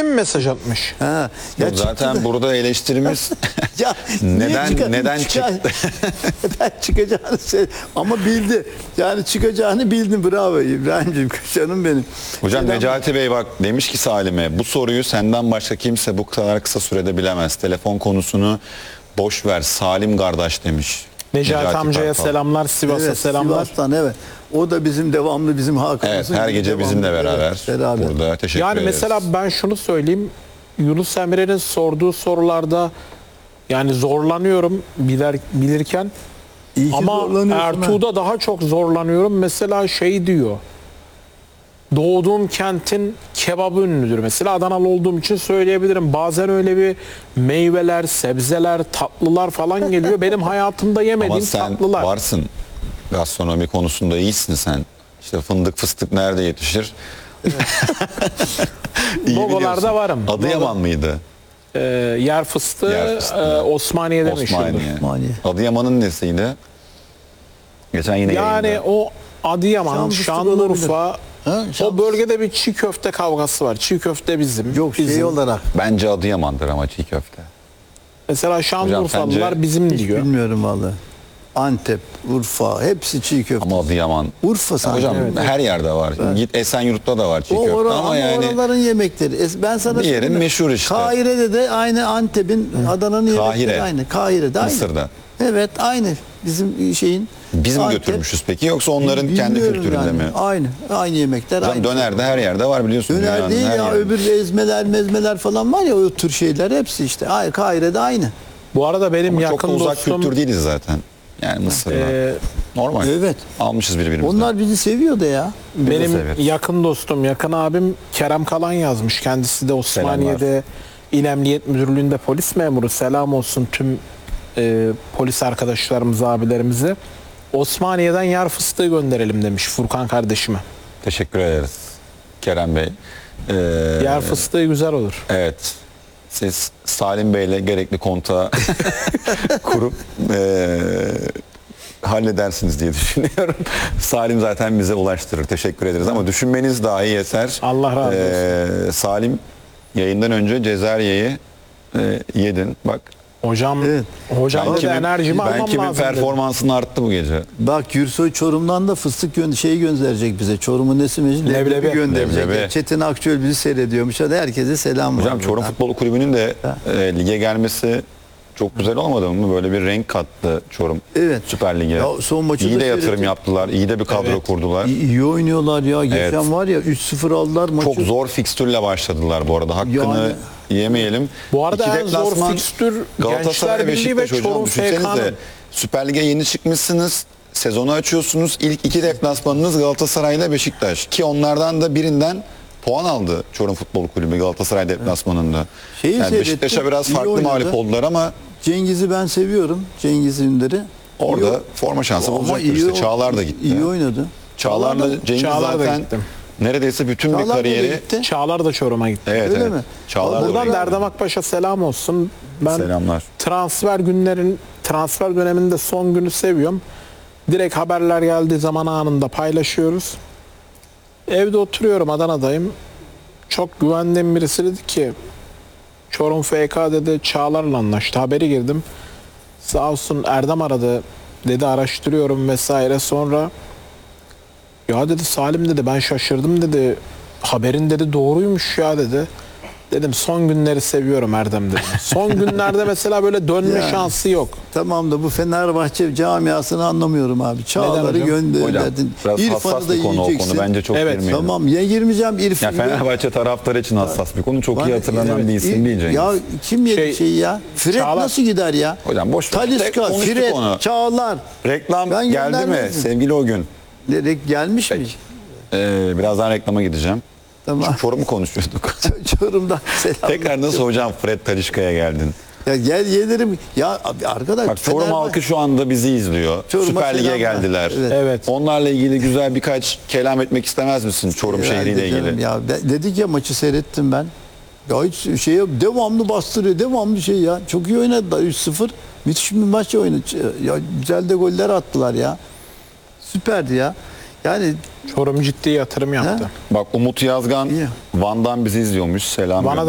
Şimdi mi mesaj atmış? Ha, ya Zaten burada eleştirimiz ya neden çıktı? Neden çıkacağını ama bildi. Yani çıkacağını bildi. Bravo İbrahim'ciğim, canım benim. Hocam Selam. Necati Bey bak demiş ki Salim'e, bu soruyu senden başka kimse bu kadar kısa sürede bilemez. Telefon konusunu boş ver Salim kardeş demiş. Necati amcaya Kartal. selamlar, Sivas'a Evet, selamlar. Sivas'tan, evet. O da bizim devamlı bizim halkımızın. Evet, her gece bizimle devamlı, beraber. evet, beraber. Burada teşekkür Yani ederiz. mesela ben şunu söyleyeyim. Yunus Emre'nin sorduğu sorularda yani zorlanıyorum bilirken. İyi ki Ama zorlanıyorsun ha. Ertuğ'da daha çok zorlanıyorum. Mesela şey diyor. Doğduğum kentin kebabı ünlüdür. Mesela Adanalı olduğum için söyleyebilirim. Bazen öyle bir meyveler, sebzeler, tatlılar falan geliyor. Benim hayatımda Ama yemediğim sen tatlılar. varsın. Gastronomi konusunda iyisin sen. İşte fındık fıstık nerede yetişir? İyi Logolarda biliyorsun. varım. Adıyaman mıydı? Yer fıstığı, Yer fıstığı. Osmaniye'de meşhurdur. Osmaniye. Adıyaman'ın nesiydi? Geçen yine Yani yayında. o Adıyaman, Şam fıstığı Şanlıurfa, Ha, o bölgede bir çiğ köfte kavgası var. Çiğ köfte bizim. Yok şey bizim. olarak. Bence Adıyaman'dır ama çiğ köfte. Mesela Şanlıurfalılar sence- bizim Hiç diyor. bilmiyorum vallahi. Antep, Urfa hepsi çiğ köfte. Ama Adıyaman. Urfa sanki. Hocam her yerde var. Git Esenyurt'ta da var çiğ köfte ama yani oraların yemekleri. Ben sana bir yerin söyleyeyim mi? meşhur işte. Kahire'de de aynı Antep'in, Adana'nın Kahire. yemekleri aynı. Kahire'de aynı. Mısır'da. Evet aynı. Bizim şeyin. Biz mi Antep- götürmüşüz peki yoksa onların kendi Bilmiyorum kültüründe yani. mi? Aynı. Aynı yemekler. Hocam aynı. döner de her yerde var biliyorsun. Döner dünyanın değil her ya. yerinde. Öbür ezmeler, mezmeler falan var ya, o tür şeyler hepsi işte. Kahire'de aynı. Bu arada benim Ama çok yakın da uzak dostum kültür değiliz zaten. Yani Mısır'la. e, Normal. Evet. Almışız birbirimizden. Onlar bizi seviyor da ya. benim severiz. yakın dostum, yakın abim Kerem Kalan yazmış. Kendisi de Osmaniye'de İl Emniyet Müdürlüğü'nde polis memuru. Selam olsun tüm polis arkadaşlarımıza, abilerimize. Osmaniye'den yer fıstığı gönderelim demiş Furkan kardeşime. Teşekkür ederiz Kerem Bey. Yer fıstığı güzel olur. Evet. Siz Salim Bey'le gerekli kontağı kurup halledersiniz diye düşünüyorum. Salim zaten bize ulaştırır. Teşekkür ederiz ama düşünmeniz dahi yeter. Allah razı olsun. Salim yayından önce Cezerye'yi yedin. Bak Hocam, Evet. hocam dedi enerjimi almam kimin lazım dedi. performansın arttı bu gece. Bak Gürsoy Çorum'dan da fıstık gönderecek bize. Çorum'un nesi meşhur? Leblebi gönderecek. Leblebi. Çetin Akçöl bizi seyrediyormuş. Hadi herkese selam var. Hocam Çorum buradan. Futbol Kulübü'nün de lige gelmesi çok güzel olmadı mı? Böyle bir renk kattı Çorum Evet. Süper Lig'e. Ya son maçı İyi da de yatırım seyrettim. yaptılar. İyi de bir kadro kurdular. İyi oynuyorlar ya. Geçen Evet. var ya 3-0 aldılar maçı. Çok zor fikstürle başladılar bu arada. Hakkını yemeyelim. Bu arada İki en zor deplasman, fikstür Galatasaray Gençler Birliği ve Beşiktaş hocam. Çorum Düşünsenize FK'nın. Süper Lig'e yeni çıkmışsınız. Sezonu açıyorsunuz. İlk iki deplasmanınız Galatasaray ile Beşiktaş. Ki onlardan da birinden puan aldı Çorum Futbol Kulübü Galatasaray deplasmanında. Şeyi Yani seyrettim, Beşiktaş'a biraz iyi farklı oynadı. mağlup oldular ama Cengiz'i ben seviyorum. Cengiz Ünder'i. orada İyi- forma şansı Ama bulacaktır. iyi İşte o- Çağlar da gitti. İyi oynadı. Çağlar'la Cengiz Çağlar da zaten gitti. neredeyse bütün bir Çağlar nereye kariyeri. gitti? Çağlar da Çorum'a gitti. Evet, Öyle evet. mi? Çağlar da Buradan oraya Erdem Akbaş'a selam olsun. Ben Selamlar. transfer döneminde son günü seviyorum. Direkt haberler geldiği zaman anında paylaşıyoruz. Evde oturuyorum, Adana'dayım. Çok güvendiğim birisi dedi ki Çorum FK dedi Çağlar'la anlaştı. Haberi girdim. Sağ olsun Erdem aradı. Dedi araştırıyorum vesaire. Sonra ya dedi Salim dedi ben şaşırdım dedi. Haberin dedi doğruymuş ya dedi. Dedim son günleri seviyorum Erdem dedim. Son günlerde mesela böyle dönme Ya. şansı yok. Tamam da bu Fenerbahçe camiasını anlamıyorum abi. Çağlar'ı hocam? Hocam gönderdin. biraz hassas bir konu o konu. Bence çok Evet, girmeyelim. Tamam ya, girmeyeceğim Ya Fenerbahçe taraftarı için hassas bir konu. Çok iyi hatırlanan bir isim değil Cengiz. Ya kim yedi Şey, şeyi ya? Fred Çağlar. nasıl gider ya? Hocam boş ver. Talisca, Konuştuk Fred, onu. Çağlar. Reklam Ben geldi mi göndermezdim. sevgili o gün? Gelmiş mi? Peki. Birazdan reklama gideceğim. Tamam. Çorum konuşuyorduk. Çorum'dan selam. Tekrar nasıl hocam Fred Talisca'ya geldin? Ya gel gelirim. Ya abi arkadaş. Bak Çorum Fenerbahçe- halkı şu anda bizi izliyor. Çorum'a Süper Lig'e selamlar. geldiler. Evet. Evet. Onlarla ilgili güzel birkaç kelam etmek istemez misin Çorum şehriyle Herhalde canım ilgili? Ya dedik ya, maçı seyrettim ben. Ya hiç şey yok, devamlı bastırıyor, devamlı şey ya. Çok iyi oynadılar 3-0. Müthiş bir maç oynadı. Ya güzel de goller attılar ya. Süperdi ya. Yani Çorum ciddi yatırım yaptı. Ha? Bak Umut Yazgan İyi. Van'dan bizi izliyormuş. Selam Bana da